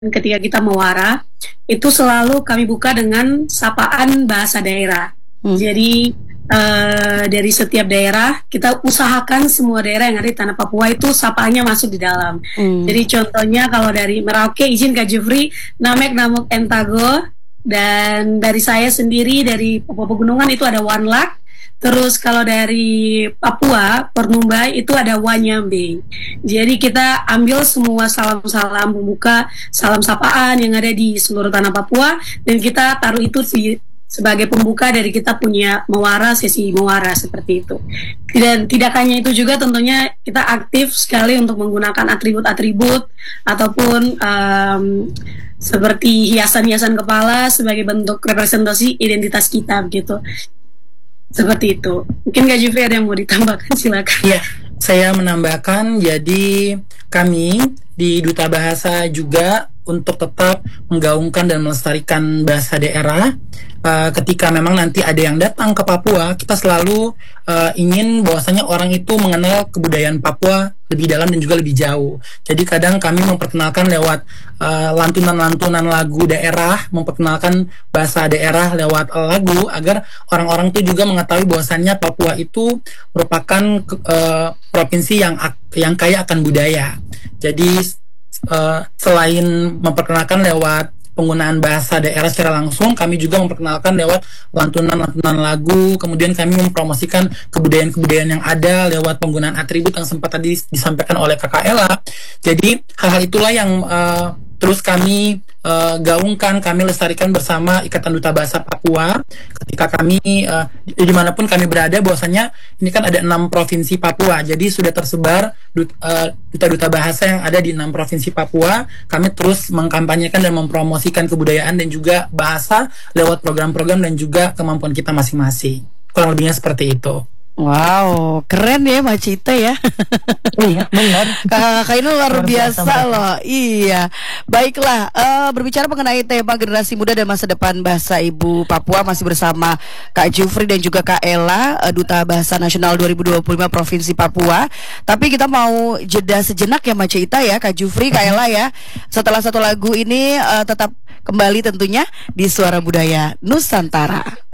ketika kita mewara, itu selalu kami buka dengan sapaan bahasa daerah. Jadi dari setiap daerah kita usahakan semua daerah yang ada di tanah Papua itu sapaannya masuk di dalam. Jadi contohnya kalau dari Merauke, izin Kak Jufri, Namek Namuk Entago, dan dari saya sendiri dari Papua Pegunungan itu ada Wanlak. Terus kalau dari Papua, Pernumbai itu ada Wanyambe. Jadi kita ambil semua salam-salam pembuka, salam sapaan yang ada di seluruh tanah Papua, dan kita taruh itu sebagai pembuka dari kita punya mewara, sesi mewara seperti itu. Dan tidak hanya itu juga, tentunya kita aktif sekali untuk menggunakan atribut-atribut ataupun seperti hiasan-hiasan kepala sebagai bentuk representasi identitas kita begitu. Seperti itu. Mungkin Kak Jufri ada yang mau ditambahkan, silakan. Iya, saya menambahkan, jadi kami di Duta Bahasa juga untuk tetap menggaungkan dan melestarikan bahasa daerah. Ketika memang nanti ada yang datang ke Papua, kita selalu ingin bahwasanya orang itu mengenal kebudayaan Papua lebih dalam dan juga lebih jauh. Jadi kadang kami memperkenalkan lewat lantunan-lantunan lagu daerah, memperkenalkan bahasa daerah lewat lagu, agar orang-orang itu juga mengetahui bahwasannya Papua itu merupakan provinsi yang kaya akan budaya. Jadi selain memperkenalkan lewat penggunaan bahasa daerah secara langsung, kami juga memperkenalkan lewat lantunan-lantunan lagu, kemudian kami mempromosikan kebudayaan-kebudayaan yang ada lewat penggunaan atribut yang sempat tadi disampaikan oleh Kakak Ella. Jadi hal-hal itulah yang terus kami gaungkan, kami lestarikan bersama Ikatan Duta Bahasa Papua. Ketika kami dimanapun kami berada, bahwasanya ini kan ada 6 provinsi Papua, jadi sudah tersebar duta-duta bahasa yang ada di 6 provinsi Papua. Kami terus mengkampanyekan dan mempromosikan kebudayaan dan juga bahasa lewat program-program dan juga kemampuan kita masing-masing. Kurang lebihnya seperti itu. Wow, keren ya Mbak Cita ya. Iya, benar. Kakak ini luar biasa loh. Iya. Baiklah, berbicara mengenai tema generasi muda dan masa depan bahasa ibu Papua, masih bersama Kak Jufri dan juga Kak Ella, Duta Bahasa Nasional 2025 Provinsi Papua. Tapi kita mau jeda sejenak ya Mbak Cita ya, Kak Jufri, Kak Ella ya. Setelah satu lagu ini tetap kembali tentunya di Suara Budaya Nusantara.